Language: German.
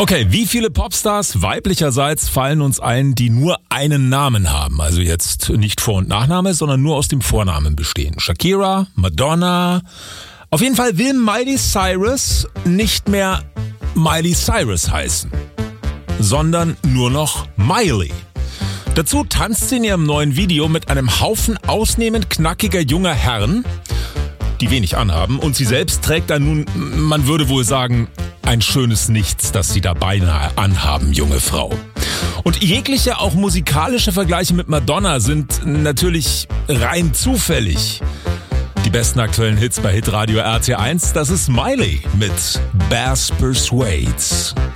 Okay, wie viele Popstars weiblicherseits fallen uns ein, die nur einen Namen haben? Also jetzt nicht Vor- und Nachname, sondern nur aus dem Vornamen bestehen. Shakira, Madonna. Auf jeden Fall will Miley Cyrus nicht mehr Miley Cyrus heißen, sondern nur noch Miley. Dazu tanzt sie in ihrem neuen Video mit einem Haufen ausnehmend knackiger junger Herren, die wenig anhaben, und sie selbst trägt dann nun, man würde wohl sagen, ein schönes Nichts, das sie da beinahe anhaben, junge Frau. Und jegliche, auch musikalische Vergleiche mit Madonna sind natürlich rein zufällig. Die besten aktuellen Hits bei Hitradio RT1, das ist Miley mit Bass Persuades.